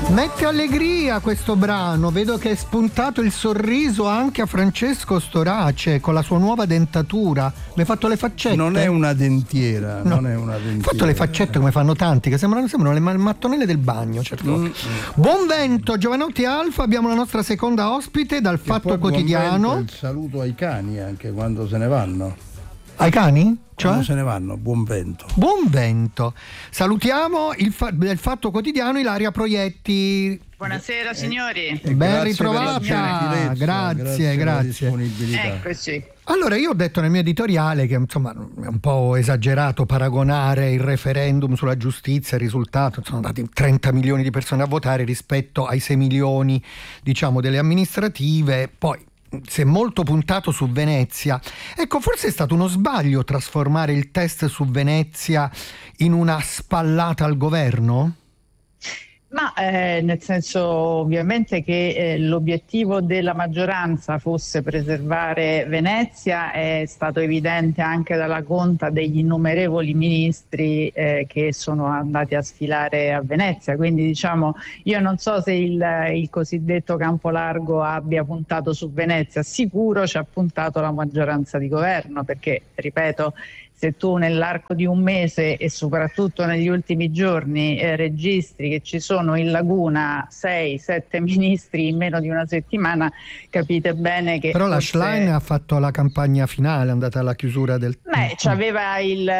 Mette allegria questo brano, vedo che è spuntato il sorriso anche a Francesco Storace con la sua nuova dentatura. Mi hai fatto le faccette? Non è una dentiera, no. Non è una dentiera. Hai fatto le faccette come fanno tanti, che sembrano le mattonelle del bagno. Certo. Buon vento, Giovanotti Alfa, abbiamo la nostra seconda ospite dal Fatto Quotidiano. Il saluto ai cani anche quando se ne vanno. Ai cani? Quando se ne vanno, buon vento. Buon vento. Salutiamo del Fatto Quotidiano Ilaria Proietti. Buonasera signori. Ben ritrovata. Grazie. Eccoci. Allora, io ho detto nel mio editoriale che insomma è un po' esagerato paragonare il referendum sulla giustizia, il risultato, sono andati 30 milioni di persone a votare rispetto ai 6 milioni, diciamo, delle amministrative. Poi si è molto puntato su Venezia. Ecco, forse è stato uno sbaglio trasformare il test su Venezia in una spallata al governo? Ma nel senso, ovviamente, che l'obiettivo della maggioranza fosse preservare Venezia è stato evidente anche dalla conta degli innumerevoli ministri che sono andati a sfilare a Venezia. Quindi diciamo, io non so se il cosiddetto campo largo abbia puntato su Venezia, sicuro ci ha puntato la maggioranza di governo, perché, ripeto, se tu nell'arco di un mese e soprattutto negli ultimi giorni registri che ci sono in laguna 6-7 ministri in meno di una settimana, capite bene che... Però la Schlein ha fatto la campagna finale, è andata alla chiusura del... c'aveva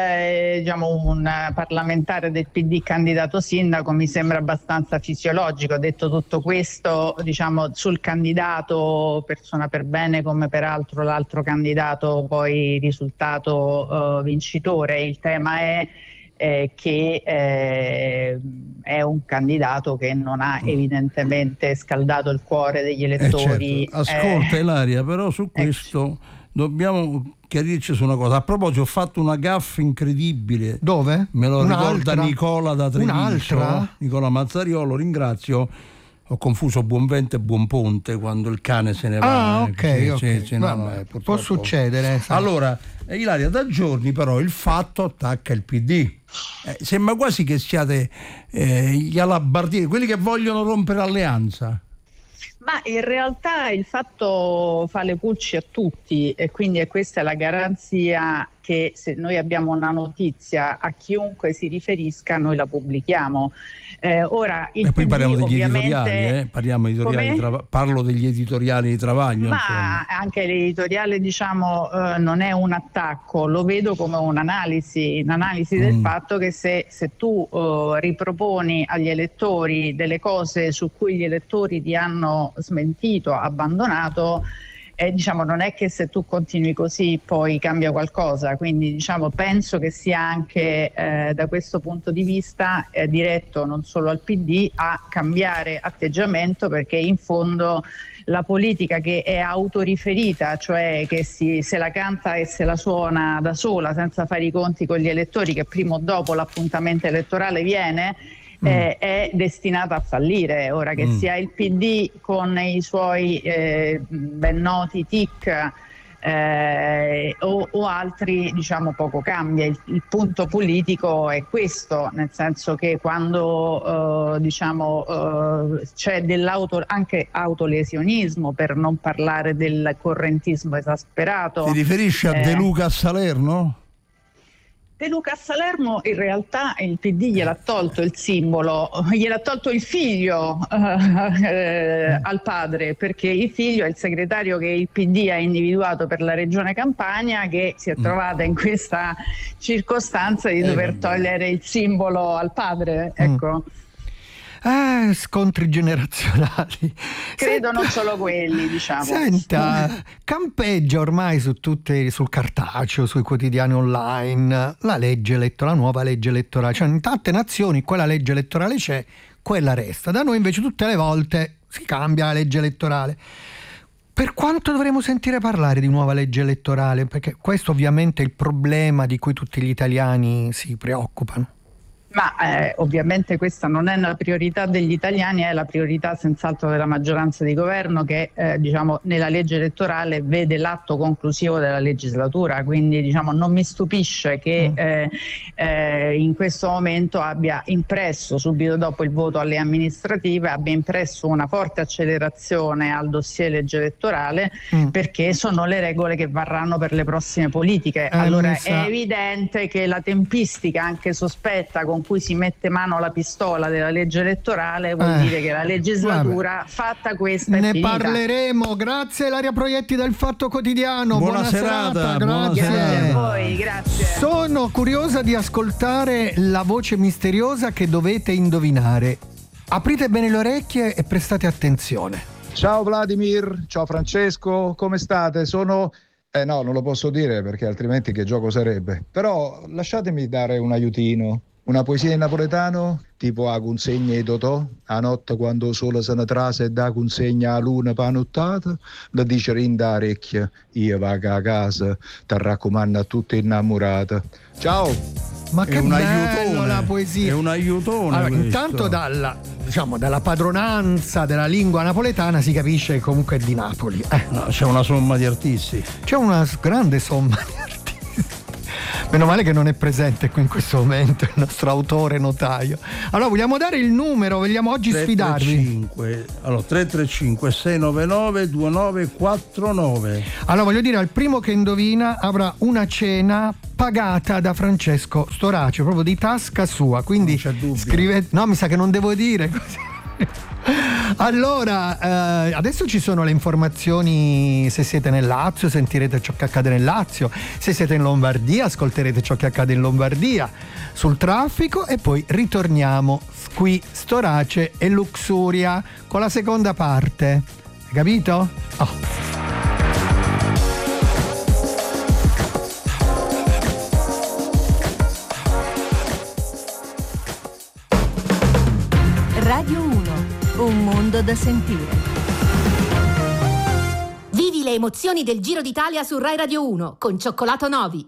un parlamentare del PD candidato sindaco, mi sembra abbastanza fisiologico. Detto tutto questo, diciamo, sul candidato, persona per bene come peraltro l'altro candidato poi risultato vincitore, il tema è che è un candidato che non ha evidentemente scaldato il cuore degli elettori. Certo. Ascolta Ilaria, però su questo dobbiamo chiarirci su una cosa. A proposito, ho fatto una gaffa incredibile. Dove? Me lo ricorda Nicola da Treviso. Un'altra? Nicola Mazzariolo, ringrazio. Ho confuso buon vento e buon ponte quando il cane se ne va. Può succedere. Allora, Ilaria, da giorni però il Fatto attacca il PD. Sembra quasi che siate gli alabardieri, quelli che vogliono rompere alleanza. Ma in realtà il Fatto fa le pulci a tutti, e quindi questa è la garanzia che se noi abbiamo una notizia a chiunque si riferisca noi la pubblichiamo. Ora il e poi PD, parliamo degli ovviamente, editoriali, parlo degli editoriali di Travaglio. Ma insomma. Anche l'editoriale, diciamo, non è un attacco, lo vedo come un'analisi del fatto che se tu riproponi agli elettori delle cose su cui gli elettori ti hanno smentito, abbandonato, diciamo, non è che se tu continui così poi cambia qualcosa. Quindi diciamo, penso che sia anche da questo punto di vista diretto non solo al PD a cambiare atteggiamento, perché in fondo la politica che è autoriferita, cioè che se la canta e se la suona da sola senza fare i conti con gli elettori, che prima o dopo l'appuntamento elettorale viene, è destinata a fallire. Ora che sia il PD con i suoi ben noti tic o altri, diciamo, poco cambia. Il punto politico è questo, nel senso che quando c'è anche autolesionismo, per non parlare del correntismo esasperato. Ti riferisci a De Luca a Salerno? De Luca a Salerno in realtà il PD gliel'ha tolto il simbolo, gliel'ha tolto il figlio al padre, perché il figlio è il segretario che il PD ha individuato per la regione Campania, che si è trovata in questa circostanza di dover togliere il simbolo al padre. Ecco. Scontri generazionali. Credo non solo quelli, diciamo. Senta, campeggia ormai sul cartaceo, sui quotidiani online, la nuova legge elettorale. Cioè, in tante nazioni quella legge elettorale c'è, quella resta. Da noi invece tutte le volte si cambia la legge elettorale. Per quanto dovremo sentire parlare di nuova legge elettorale? Perché questo ovviamente è il problema di cui tutti gli italiani si preoccupano. Ma ovviamente questa non è una priorità degli italiani, è la priorità senz'altro della maggioranza di governo che nella legge elettorale vede l'atto conclusivo della legislatura, quindi non mi stupisce che in questo momento abbia impresso, subito dopo il voto alle amministrative, abbia impresso una forte accelerazione al dossier legge elettorale, perché sono le regole che varranno per le prossime politiche. Allora è evidente che la tempistica anche sospetta con cui si mette mano alla pistola della legge elettorale vuol dire che la legislatura fatta questa è finita. Ne parleremo. Grazie Ilaria Proietti del Fatto Quotidiano. Buona serata. Grazie. Grazie a voi, grazie. Sono curiosa di ascoltare la voce misteriosa che dovete indovinare. Aprite bene le orecchie e prestate attenzione. Ciao Vladimir, ciao Francesco, come state? Sono... no, non lo posso dire perché altrimenti che gioco sarebbe. Però lasciatemi dare un aiutino. Una poesia in napoletano, tipo a consegna di Totò, a notte quando il sole se ne trase e da consegna a luna panottata, da dice rinda orecchia, io vaga a casa, ti raccomando a tutte innamorate. Ciao! Ma che bello la poesia! È un aiutone. Allora, intanto dalla padronanza della lingua napoletana si capisce che comunque è di Napoli. No, c'è una somma di artisti. C'è una grande somma di artisti. Meno male che non è presente qui in questo momento il nostro autore notaio. Allora vogliamo dare il numero, vogliamo oggi sfidarvi. 335 699 2949. Allora voglio dire, al primo che indovina avrà una cena pagata da Francesco Storace, proprio di tasca sua, quindi scrivete. No, mi sa che non devo dire così. Allora, adesso ci sono le informazioni. Se siete nel Lazio sentirete ciò che accade nel Lazio, se siete in Lombardia ascolterete ciò che accade in Lombardia, sul traffico, e poi ritorniamo qui Storace e Luxuria con la seconda parte. Hai capito? Radio 1. Un mondo da sentire. Vivi le emozioni del Giro d'Italia su Rai Radio 1 con Cioccolato Novi.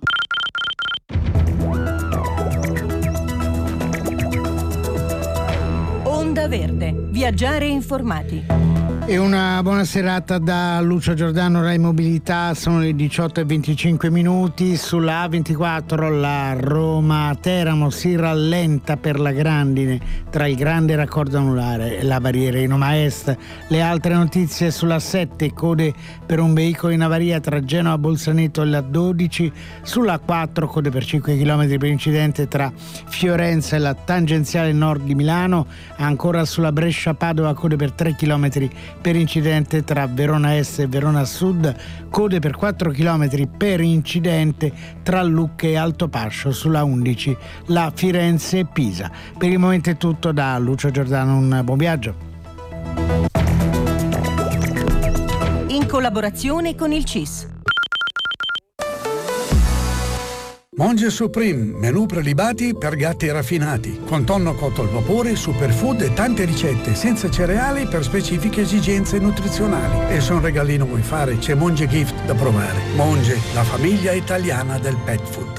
Onda Verde. Viaggiare informati. E una buona serata da Lucio Giordano, Rai Mobilità. Sono le 18:25 sulla A24. La Roma-Teramo si rallenta per la grandine tra il grande raccordo anulare e la barriera Inoma Est. Le altre notizie sulla 7, code per un veicolo in avaria tra Genova Bolzaneto e la 12. Sulla 4, code per 5 km per incidente tra Fiorenza e la tangenziale nord di Milano. Ancora sulla Brescia-Padova, code per 3 km per incidente tra Verona Est e Verona Sud, code per 4 km per incidente tra Lucca e Altopascio. Sulla 11 la Firenze e Pisa. Per il momento è tutto da Lucio Giordano, un buon viaggio. In collaborazione con il CIS. Monge Supreme, menù prelibati per gatti raffinati, con tonno cotto al vapore, superfood e tante ricette senza cereali per specifiche esigenze nutrizionali. E se un regalino vuoi fare, c'è Monge Gift da provare. Monge, la famiglia italiana del pet food.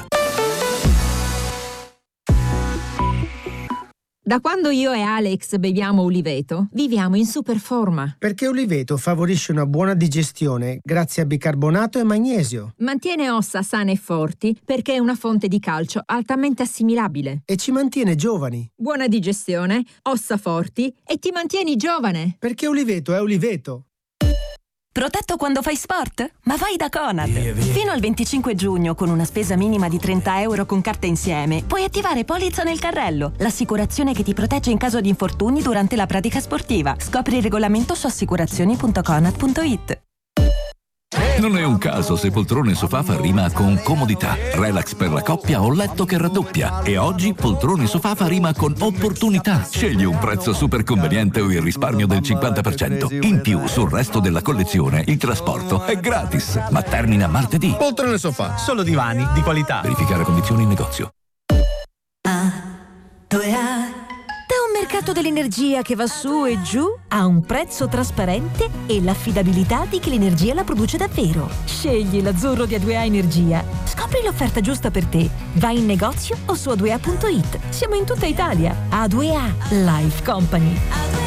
Da quando io e Alex beviamo Uliveto, viviamo in super forma. Perché Uliveto favorisce una buona digestione grazie a bicarbonato e magnesio. Mantiene ossa sane e forti perché è una fonte di calcio altamente assimilabile. E ci mantiene giovani. Buona digestione, ossa forti e ti mantieni giovane. Perché Uliveto è Uliveto. Protetto quando fai sport? Ma vai da Conad! Fino al 25 giugno, con una spesa minima di €30 con carta insieme, puoi attivare Polizza nel carrello, l'assicurazione che ti protegge in caso di infortuni durante la pratica sportiva. Scopri il regolamento su assicurazioni.conad.it. Non è un caso se poltrone sofà fa rima con comodità, relax per la coppia o letto che raddoppia. E oggi poltrone sofà fa rima con opportunità. Scegli un prezzo super conveniente o il risparmio del 50%. In più, sul resto della collezione, il trasporto è gratis. Ma termina martedì. Poltrone sofà, solo divani di qualità. Verificare condizioni in negozio. Da un mercato dell'energia che va su e giù a un prezzo trasparente e l'affidabilità di chi l'energia la produce davvero. Scegli l'azzurro di A2A Energia. Scopri l'offerta giusta per te. Vai in negozio o su a2a.it. Siamo in tutta Italia. A2A Life Company.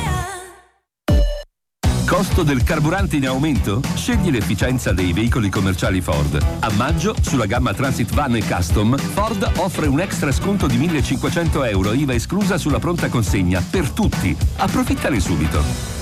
Costo del carburante in aumento? Scegli l'efficienza dei veicoli commerciali Ford. A maggio, sulla gamma Transit Van e Custom, Ford offre un extra sconto di 1.500 euro, IVA esclusa sulla pronta consegna, per tutti. Approfittane subito.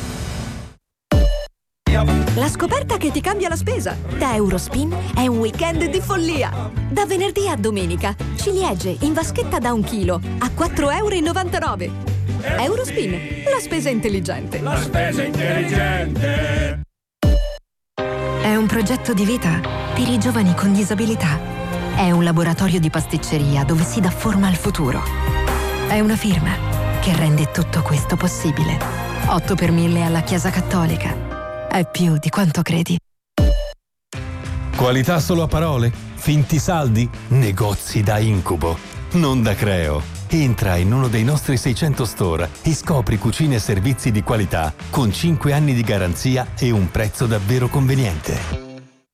La scoperta che ti cambia la spesa. Da Eurospin è un weekend di follia. Da venerdì a domenica, ciliegie in vaschetta da 1 chilo a 4,99 euro. Eurospin, la spesa intelligente. La spesa intelligente. È un progetto di vita per i giovani con disabilità. È un laboratorio di pasticceria dove si dà forma al futuro. È una firma che rende tutto questo possibile. 8 per 1000 alla Chiesa Cattolica. È più di quanto credi. Qualità solo a parole? Finti saldi? Negozi da incubo, non da Creo. Entra in uno dei nostri 600 store e scopri cucine e servizi di qualità con 5 anni di garanzia e un prezzo davvero conveniente.